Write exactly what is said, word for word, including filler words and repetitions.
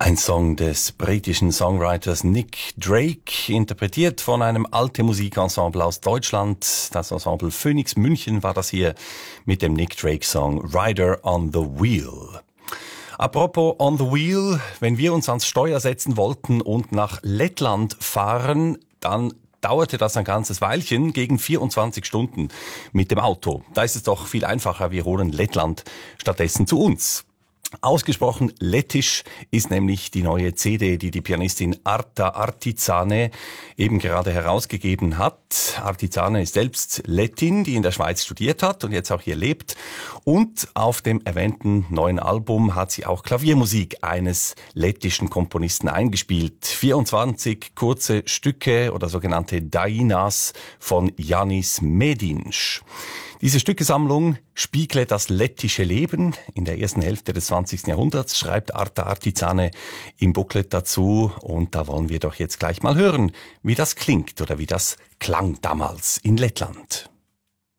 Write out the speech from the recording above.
Ein Song des britischen Songwriters Nick Drake, interpretiert von einem alte Musikensemble aus Deutschland. Das Ensemble Phoenix München war das hier mit dem Nick Drake Song Rider on the Wheel. Apropos on the Wheel, wenn wir uns ans Steuer setzen wollten und nach Lettland fahren, dann dauerte das ein ganzes Weilchen, gegen vierundzwanzig Stunden mit dem Auto. Da ist es doch viel einfacher, wir holen Lettland stattdessen zu uns. Ausgesprochen lettisch ist nämlich die neue C D, die die Pianistin Arta Artizane eben gerade herausgegeben hat. Artizane ist selbst Lettin, die in der Schweiz studiert hat und jetzt auch hier lebt. Und auf dem erwähnten neuen Album hat sie auch Klaviermusik eines lettischen Komponisten eingespielt. vierundzwanzig kurze Stücke oder sogenannte Dainas von Janis Medinš. Diese Stückesammlung spiegle das lettische Leben in der ersten Hälfte des zwanzigsten Jahrhunderts, schreibt Arta Artizane im Booklet dazu. Und da wollen wir doch jetzt gleich mal hören, wie das klingt oder wie das klang damals in Lettland.